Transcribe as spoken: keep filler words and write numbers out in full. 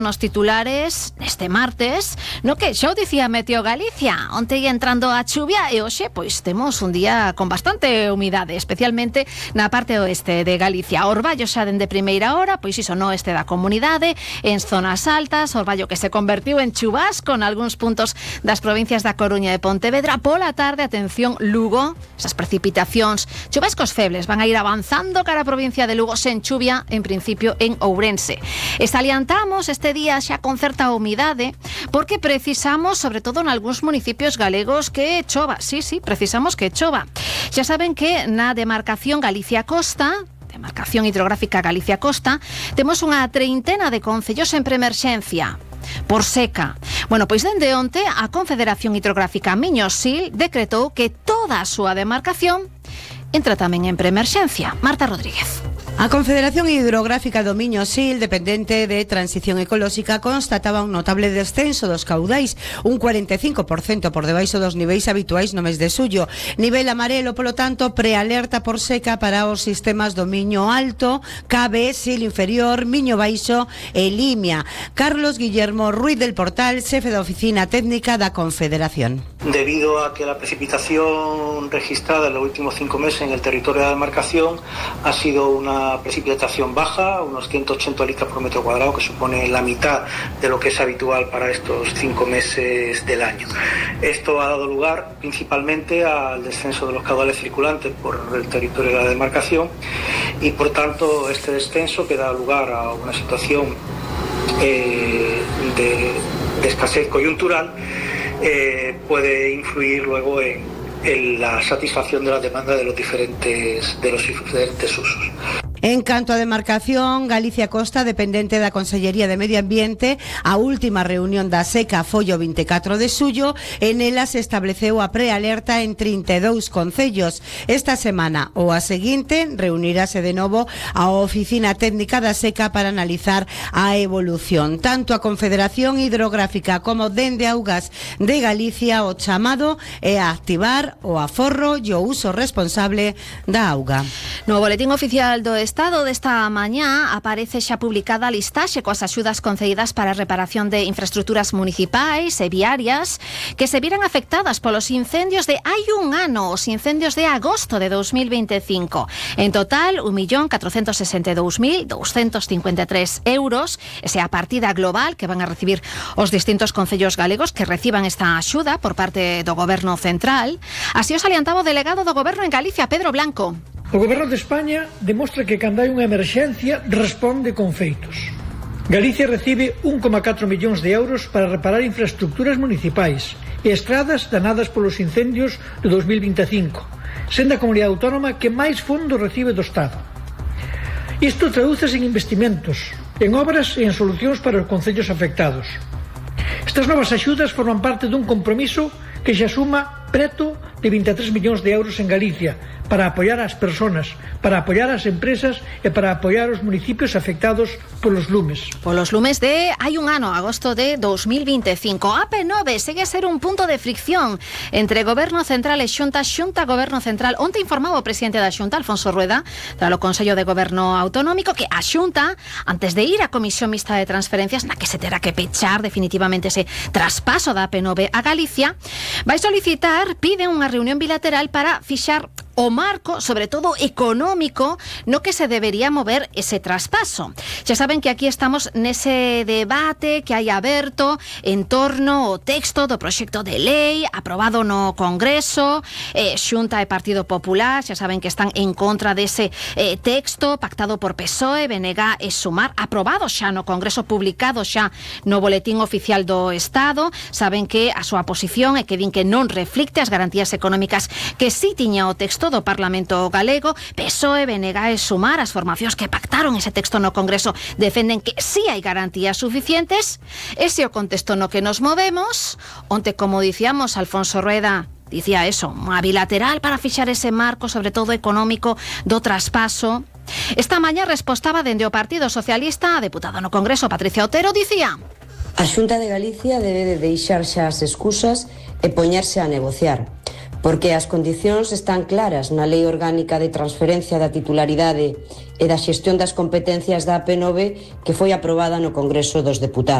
nos titulares neste martes, no que xa o dicía Meteo Galicia, onte ia entrando a chuvia e hoxe pois temos un día con bastante humidade, especialmente na parte oeste de Galicia. Orballo xa dende primeira hora, pois iso no oeste da comunidade, en zonas altas, orballo que se convertiu en chubasco en algúns puntos das provincias da Coruña e Pontevedra. Pola tarde, atención, Lugo, esas precipitacións, chubascos febles van a ir avanzando cara a provincia de Lugo sen chuvia, en principio en Ourense. E salientamos este día xa con certa humidade porque precisamos, sobre todo en algúns municipios galegos, que chova. Sí, sí, precisamos que chova. Xa saben que na demarcación Galicia Costa, demarcación hidrográfica Galicia Costa, temos unha treintena de concellos en preemerxencia por seca. Bueno, pois dende onte a Confederación Hidrográfica Miño-Sil decretou que toda a súa demarcación entra tamén en preemerxencia. Marta Rodríguez. A Confederación Hidrográfica do Miño-Sil, dependente de Transición Ecolóxica, constataba un notable descenso dos caudais, un cuarenta e cinco por cento por debaixo dos niveis habituais no mes de xullo. Nivel amarelo, polo tanto, prealerta por seca para os sistemas do Miño Alto, Cabe, Sil Inferior, Miño Baixo e Limia. Carlos Guillermo Ruiz del Portal, xefe da Oficina Técnica da Confederación. Debido a que la precipitación registrada en los últimos cinco meses en el territorio de la demarcación ha sido una precipitación baja, unos ciento ochenta litros por metro cuadrado, que supone la mitad de lo que es habitual para estos cinco meses del año. Esto ha dado lugar principalmente al descenso de los caudales circulantes por el territorio de la demarcación y por tanto este descenso que da lugar a una situación eh, de, de escasez coyuntural eh, puede influir luego en, en la satisfacción de la demanda de los diferentes, de los diferentes usos. En canto a demarcación, Galicia Costa, dependente da Consellería de Medio Ambiente, a última reunión da seca foi o vinte e catro de xullo, en ela se estableceu a prealerta en trinta e dous concellos. Esta semana ou a seguinte reunirase de novo a Oficina Técnica da Seca para analizar a evolución. Tanto a Confederación Hidrográfica como dende Augas de Galicia o chamado é a activar o aforro e o uso responsable da auga. No boletín oficial do Estado desta mañá aparece xa publicada a listaxe coas axudas concedidas para a reparación de infraestructuras municipais e viarias que se viran afectadas polos incendios de hai un ano, os incendios de agosto de dos mil veinticinco. En total, un millón catrocentos sesenta e dous mil douscentos cincuenta e tres euros. Esa é a partida global que van a recibir os distintos concellos galegos que reciban esta axuda por parte do Goberno Central. Así o salientaba o delegado do Goberno en Galicia, Pedro Blanco. O Goberno de España demostra que cando hai unha emerxencia responde con feitos. Galicia recibe un coma catro millóns de euros para reparar infraestructuras municipais e estradas danadas polos incendios de dos mil veinticinco, sendo a comunidade autónoma que máis fondos recibe do Estado. Isto tradúcese en investimentos, en obras e en solucións para os concellos afectados. Estas novas axudas forman parte dun compromiso que xa suma preto de vinte e tres millóns de euros en Galicia para apoiar as persoas, para apoiar as empresas e para apoiar os municipios afectados polos lumes. Polos lumes de hai un ano, agosto de dos mil veinticinco. A P nove segue a ser un punto de fricción entre Goberno Central e Xunta, Xunta Goberno Central. Onte informaba o presidente da Xunta, Alfonso Rueda, tras o Consello de Goberno Autonómico, que a Xunta, antes de ir á Comisión Mixta de Transferencias, na que se terá que pechar definitivamente ese traspaso da A P nove a Galicia, vai solicitar, pide unha reunión bilateral para fixar o marco, sobre todo económico, no que se debería mover ese traspaso. Xa saben que aquí estamos nese debate que hai aberto en torno ao texto do proxecto de lei aprobado no Congreso. eh, Xunta e Partido Popular xa saben que están en contra dese eh, texto pactado por P S O E, B N G e Sumar, aprobado xa no Congreso, publicado xa no Boletín Oficial do Estado. Saben que a súa posición é que din que non reflicte as garantías económicas que si tiña o texto do Parlamento galego. P S O E, B N G e Sumar, as formacións que pactaron ese texto no Congreso, defenden que sí hai garantías suficientes. Ese é o contexto no que nos movemos. Onte, como dicíamos, Alfonso Rueda dicía eso, unha bilateral para fixar ese marco, sobre todo económico, do traspaso. Esta mañá respostaba dende o Partido Socialista a deputada no Congreso, Patricia Otero, dicía: a Xunta de Galicia debe de deixar xa as excusas e poñerse a negociar. porque as condicións están claras na Lei Orgánica de Transferencia da Titularidade e da Xestión das Competencias da A P nove que foi aprobada no Congreso dos Deputados.